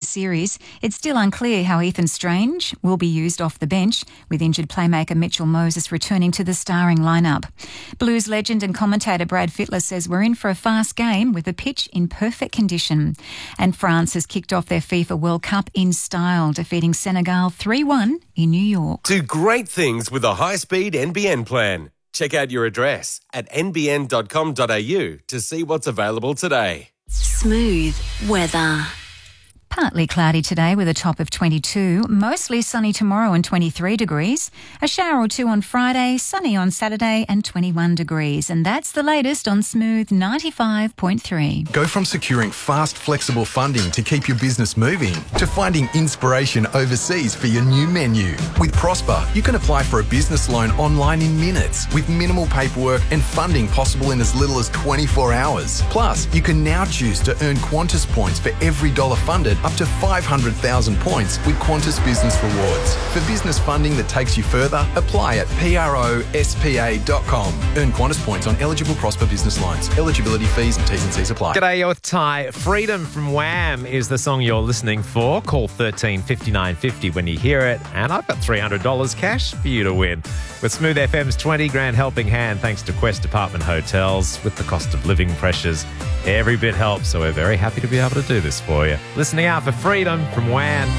series. It's still unclear how Ethan Strange will be used off the bench, with injured playmaker Mitchell Moses returning to the starring lineup. Blues legend and commentator Brad Fittler says we're in for a fast game with the pitch in perfect condition. And France has kicked off their FIFA World Cup in style, defeating Senegal 3-1 in New York. Do great things with a high-speed NBN plan. Check out your address at nbn.com.au to see what's available today. Smooth weather. Partly cloudy today with a top of 22, mostly sunny tomorrow and 23 degrees, a shower or two on Friday, sunny on Saturday and 21 degrees. And that's the latest on Smooth 95.3. Go from securing fast, flexible funding to keep your business moving to finding inspiration overseas for your new menu. With Prosper, you can apply for a business loan online in minutes with minimal paperwork and funding possible in as little as 24 hours. Plus, you can now choose to earn Qantas points for every dollar funded, up to 500,000 points with Qantas Business Rewards. For business funding that takes you further, apply at prospa.com. Earn Qantas points on eligible Prosper business loans. Eligibility fees and T's and C's apply. G'day, you're with Ty. Freedom from Wham is the song you're listening for. Call 13 59 50 when you hear it, and I've got $300 cash for you to win. With Smooth FM's 20 grand helping hand, thanks to Quest Apartment Hotels. With the cost of living pressures, every bit helps, so we're very happy to be able to do this for you. Listening out for Freedom from Wham.